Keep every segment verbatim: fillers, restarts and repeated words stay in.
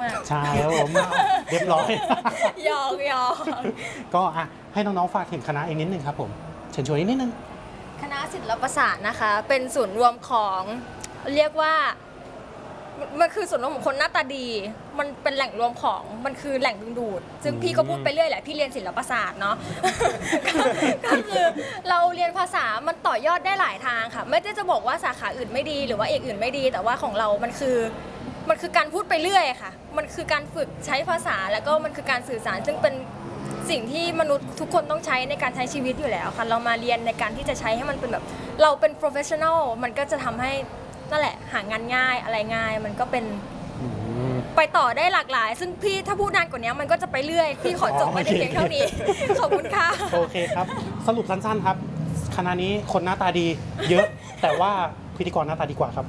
มากใช่ครับผมเรียบร้อยหยอกหยอกก็อ่ะให้น้องๆฝากถึงคณะอีกนิดนึงครับผมเชิญชวนนิดนึงคณะศิลปศาสตร์นะคะเป็นศูนย์รวมของเรียกว่ามันคือส่วนรวมของคนหน้าตาดีมันเป็นแหล่งรวมของมันคือแหล่งดึงดูดซึ่งพี่ก็พูดไปเรื่อยแหละพี่เรียนศิลปศาสตร์เนาะ ก็คือเราเรียนภาษามันต่อยอดได้หลายทางค่ะไม่ได้จะบอกว่าสาขาอื่นไม่ดีหรือว่าเอกอื่นไม่ดี แต่ว่าของเรามันคือมันคือการพูดไปเรื่อยค่ะมันคือการฝึกใช้ภาษาแล้วก็มันคือการสื่อสารซึ่งเป็นสิ่งที่มนุษย์ทุกคนต้องใช้ในการใช้ชีวิตอยู่แล้วค่ะเรามาเรียนในการที่จะใช้ให้มันเป็นแบบเราเป็น professional มันก็จะทำให้นั่นแหละหางานง่ายอะไรง่ายมันก็เป็นไปต่อได้หลากหลายซึ่งพี่ถ้าพูดนานกว่านี้มันก็จะไปเรื่อยพี่ขอจบไว้ในเพียงเท่านี้ขอบคุณค่ะโอเคครับสรุปสั้นๆครับคณะนี้คนหน้าตาดีเยอะแต่ว่าพิธีกรหน้าตาดีกว่าครับ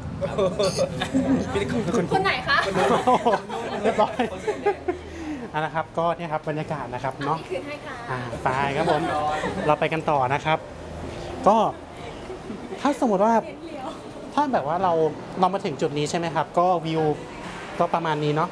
คนไหนคะเรียบร้อยอันนะครับก็เนี่ยครับบรรยากาศนะครับเนาะคืนให้ค่ะอ่าไปครับผมเราไปกันต่อนะครับก็ถ้าสมมติว่าถ้าแบบว่าเราเรามาถึงจุดนี้ใช่ไหมครับก็วิวก็ประมาณนี้เนาะ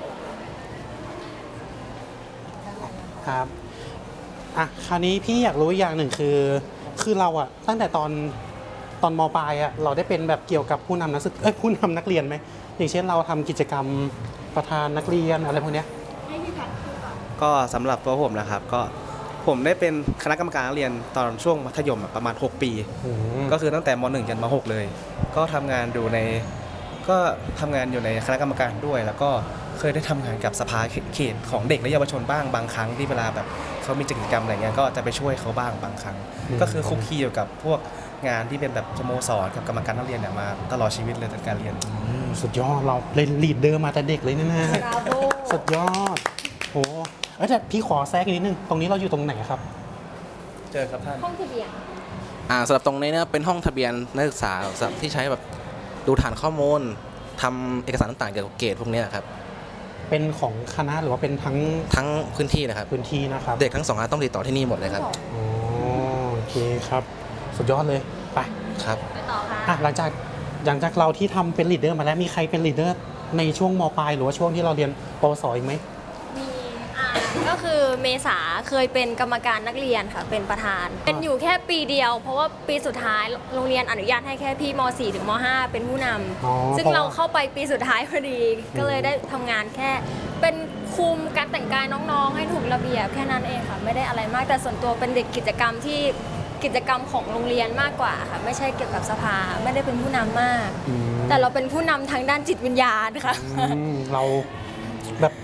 ครับอ่ะคราวนี้พี่อยากรู้อย่างหนึ่งคือคือเราอะตั้งแต่ตอนตอนม.ปลายอะเราได้เป็นแบบเกี่ยวกับผู้นำนักศึกเอ้ยผู้นำนักเรียนไหมอย่างเช่นเราทำกิจกรรมประธานนักเรียนอะไรพวกเนี้ยก็สำหรับตัวผมนะครับก็ผมได้เป็นคณะกรรมการนักเรียนตอนช่วงมัธยมประมาณหกปีก็คือตั้งแต่ม หนึ่ง จนม หกเลยก็ทำงานอยู่ในก็ทำงานอยู่ในคณะกรรมการด้วยแล้วก็เคยได้ทำงานกับสภาเขตของเด็กและเยาวชนบ้างบางครั้งที่เวลาแบบเขามีกิจกรรมอะไรเงี้ยก็จะไปช่วยเขาบ้างบางครั้งก็คือคุกคีอยู่กับพวกงานที่เป็นแบบสโมสรกับกรรมการนักเรียนเนี่ยมาตลอดชีวิตเลยในการเรียนสุดยอดเราเล่นลีดเดอร์มาแต่เด็กเลยนะนะสุดยอดโหเอ้ยแต่พี่ขอแทรกนิดนึงตรงนี้เราอยู่ตรงไหนครับเจอครับท่านห้องทะเบียนอ่าสำหรับตรงนี้เนี่ยเป็นห้องทะเบียนนักศึกษาสำหรับที่ใช้แบบดูฐานข้อมูลทำเอกสารต่างๆเกี่ยวกับเกรดพวกนี้ครับเป็นของคณะหรือว่าเป็นทั้งทั้งพื้นที่นะครับพื้นที่นะครับเด็กทั้งสองคณะต้องติดต่อที่นี่หมดเลยครับอ๋อโอเคครับสุดยอดเลยไปครับไปต่อค่ะอ่ะหลังจากหลังจากเราที่ทำเป็นลีดเดอร์มาแล้วมีใครเป็นลีดเดอร์ในช่วงม.ปลายหรือว่าช่วงที่เราเรียนปวสอีกไหมมีอ่าก็คือเมษาเคยเป็นกรรมการนักเรียนค่ะเป็นประธานเป็นอยู่แค่ปีเดียวเพราะว่าปีสุดท้ายโรงเรียนอนุญาตให้แค่พี่ม สี่ ถึงม ห้าเป็นผู้นำซึ่งเราเข้าไปปีสุดท้ายพอดีก็เลยได้ทำงานแค่เป็นคุมการแต่งกายน้องๆให้ถูกระเบียบแค่นั้นเองค่ะไม่ได้อะไรมากแต่ส่วนตัวเป็นเด็กกิจกรรมที่กิจกรรมของโรงเรียนมากกว่าค่ะไม่ใช่เกี่ยวกับสภาไม่ได้เป็นผู้นำมากแต่เราเป็นผู้นำทางด้านจิตวิญญาณค่ะเราแบบ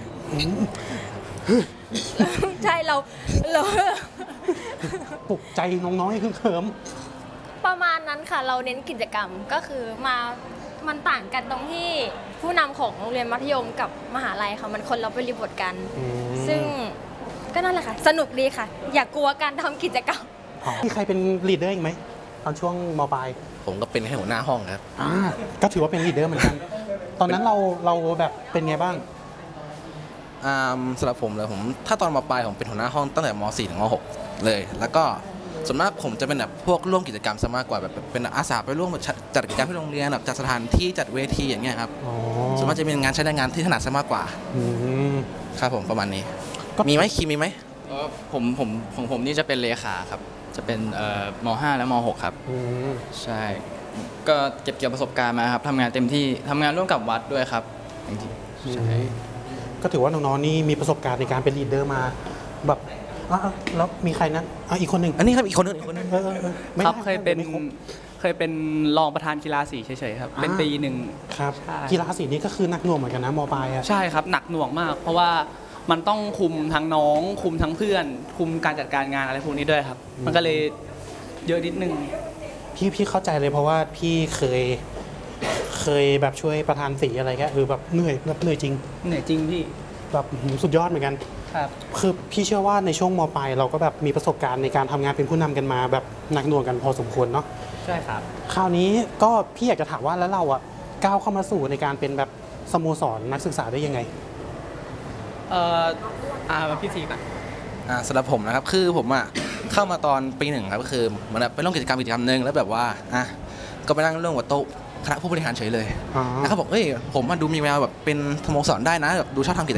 ใช่เราเราปลุกใจน้องๆให้คึกเขิมประมาณนั้นค่ะเราเน้นกิจกรรมก็คือมามันต่างกันตรงที่ผู้นำของโรงเรียนมัธยมกับมหาลัยค่ะมันคนเราบริบทกันซึ่งก็นั่นแหละค่ะสนุกดีค่ะอย่ากลัวการทำกิจกรรมมีใครเป็นลีดเดอร์อีกไหมตอนช่วงม.ปลายผมก็เป็นแค่หัวหน้าห้องครับอ่าก็ถือว่าเป็นลีดเดอร์เหมือนกันตอนนั้นเราเราแบบเป็นไงบ้างอ่าสำหรับผมเลยผมถ้าตอนม.ปลายผมเป็นหัวหน้าห้องตั้งแต่ม สี่ ถึงม หกเลยแล้วก็ส่วนมากผมจะเป็นแบบพวกร่วมกิจกรรมซะมากกว่าแบบเป็นอาสาไปร่วมจัดกิจกรรมที่โรงเรียนแบบจัดสถานที่จัดเวทีอย่างเงี้ยครับส่วนมากจะเป็นงานใช้แรงงานที่ถนัดซะมากกว่าครับผมประมาณนี้มีไหมคีมีไหมผมผมของผมนี่จะเป็นเลขาครับจะเป็นม ห้า และม หกครับใช่ก็เก็บเกี่ยวประสบการณ์มาครับทำงานเต็มที่ทำงานร่วมกับวัดด้วยครับจริงๆใช่ก็ถือว่าน้องๆนี่มีประสบการณ์ในการเป็นลีดเดอร์มาแบบแล้วมีใครนะอ่ะอีกคนหนึ่งอันนี้ครับอีกคนนึงอีกคนนึงครับเคยเป็นเคยเป็นรองประธานกีฬาสีเฉยๆครับเป็นปีหนึ่งครับกีฬาสีนี่ก็คือหนักหน่วงเหมือนกันนะม.ปลายอ่ะใช่ครับหนักหน่วงมากเพราะว่ามันต้องคุมทั้งน้องคุมทั้งเพื่อนคุมการจัดการงานอะไรพวกนี้ด้วยครับมันก็เลยเยอะนิดนึงพี่พี่เข้าใจเลยเพราะว่าพี่เคยเคยแบบช่วยประธานสีอะไรแค่เออแบบเหนื่อยแบบเหนื่อยจริงเหนื่อยจริงพี่แบบสุดยอดเหมือนกันครับคือพี่เชื่อว่าในช่วงม.ปลายเราก็แบบมีประสบการณ์ในการทำงานเป็นผู้นำกันมาแบบหนักหน่วงกันพอสมควรเนาะใช่ครับคราวนี้ก็พี่อยากจะถามว่าแล้วเราอ่ะก้าวเข้ามาสู่ในการเป็นแบบสโมสรนักศึกษาได้ยังไงเอ่ออ่าพี่ทีก่อนอ่าสำหรับผมนะครับคือผมอ่ะเข้ามาตอนปีหนึ่งครับก็คือเหมือนแบบไปร่วมกิจกรรมกิจกรรมหนึ่งแล้วแบบว่าอ่ะก็ไปนั่งเรื่องหัวโต๊ะคณะผู้บริหารเฉยเลยแล้วเขาบอกเฮ้ยผมมาดูมีแววแบบเป็นสโมสรได้นะแบบดูชอบทำกิจ